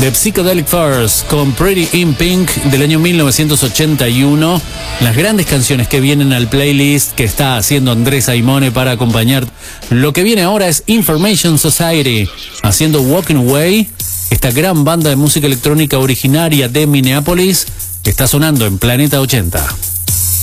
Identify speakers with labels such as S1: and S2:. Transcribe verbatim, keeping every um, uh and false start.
S1: The Psychedelic Furs con Pretty in Pink del año mil novecientos ochenta y uno. Las grandes canciones que vienen al playlist que está haciendo Andrés Aimone para acompañar. Lo que viene ahora es Information Society haciendo Walking Away, esta gran banda de música electrónica originaria de Minneapolis que está sonando en Planeta ochenta.